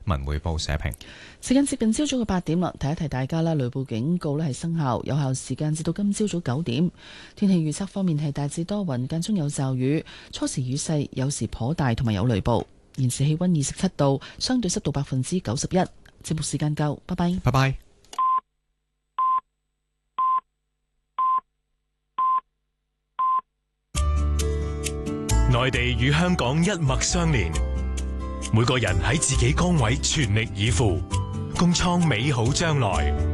文匯報社評。 時間接近朝早嘅8點啦，提一提大家啦，雷暴警告咧係生效，有效時間至到今朝早9點。天氣預測方面係大致多雲，間中有驟雨，初時雨勢有時頗大，同埋有雷暴。現時氣溫27度，相對濕度91%。節目時間夠，拜拜。 拜拜。 內地與香港一脈相連，每個人喺自己崗位全力以赴，共創美好將來。